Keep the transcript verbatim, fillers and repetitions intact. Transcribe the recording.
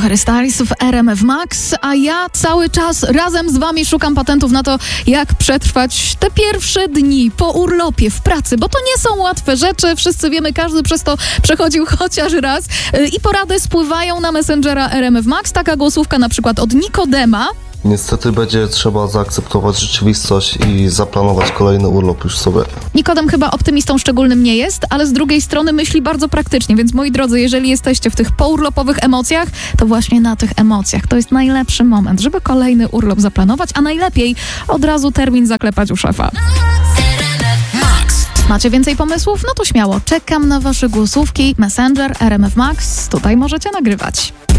Harry Styles w R M F Max, a ja cały czas razem z wami szukam patentów na to, jak przetrwać te pierwsze dni po urlopie w pracy, bo to nie są łatwe rzeczy, wszyscy wiemy, każdy przez to przechodził chociaż raz i porady spływają na Messengera R M F Max, taka głosówka na przykład od Nikodema. Niestety będzie trzeba zaakceptować rzeczywistość i zaplanować kolejny urlop już sobie. Nikodem chyba optymistą szczególnym nie jest, ale z drugiej strony myśli bardzo praktycznie, więc moi drodzy, jeżeli jesteście w tych pourlopowych emocjach, to właśnie na tych emocjach to jest najlepszy moment, żeby kolejny urlop zaplanować, a najlepiej od razu termin zaklepać u szefa. Macie więcej pomysłów? No to śmiało, czekam na wasze głosówki. Messenger R M F Max, tutaj możecie nagrywać.